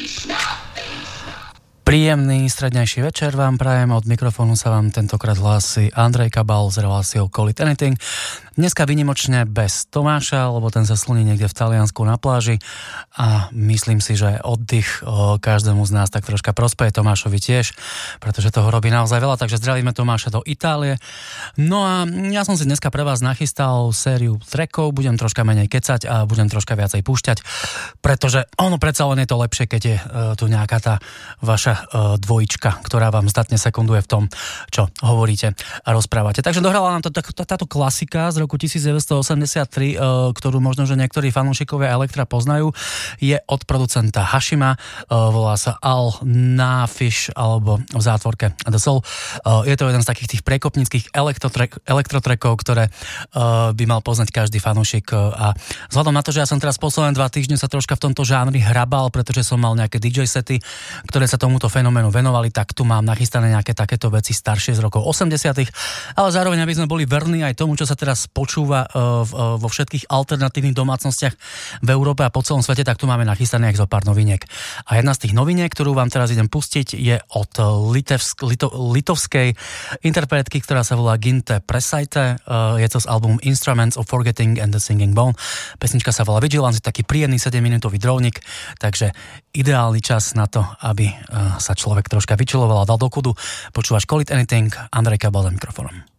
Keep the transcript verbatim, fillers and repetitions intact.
Príjemný strednejší večer vám prajem, od mikrofónu sa vám tentokrát hlási Andrej Kabal s reláciou Call It Anything. Dneska výnimočne bez Tomáša, lebo ten sa sluní niekde v Taliansku na pláži a myslím si, že oddych o, každému z nás tak troška prospeje, Tomášovi tiež, pretože toho robí naozaj veľa, takže zdravíme Tomáša do Itálie. No a ja som si dneska pre vás nachystal sériu trackov, budem troška menej kecať a budem troška viacej púšťať, pretože ono predsa len je to lepšie, keď je e, tu nejaká tá vaša e, dvojička, ktorá vám zdatne sekunduje v tom, čo hovoríte a rozprávate. Takže dohrala nám to, tá, táto klasika z roku devätnásťstoosemdesiattri, ktorú možno, že niektorí fanúšikovia Elektra poznajú, je od producenta Hashima, volá sa Al Nafish, alebo v zátvorke The Soul. Je to jeden z takých tých prekopníckých elektrotrekov, ktoré by mal poznať každý fanúšik, a vzhľadom na to, že ja som teraz posledné dva týždne sa troška v tomto žánri hrabal, pretože som mal nejaké dý džej sety, ktoré sa tomuto fenoménu venovali, tak tu mám nachystané nejaké takéto veci staršie z rokov osemdesiatych, ale zároveň aby sme boli verní aj tomu, čo sa teraz počúva vo všetkých alternatívnych domácnostiach v Európe a po celom svete, tak tu máme nachystané aj zo pár noviniek. A jedna z tých noviniek, ktorú vám teraz idem pustiť, je od litevsk, lito, litovskej interpretky, ktorá sa volá Ginte Presajte. Je to z albumu Instruments of Forgetting and the Singing Bone. Pesnička sa volá Vigilance, taký príjemný sedemminútový drovník, takže ideálny čas na to, aby sa človek troška vyčiloval a dal do kudu. Počúvaš Call It Anything, Andrej Kabal za mikrofónom.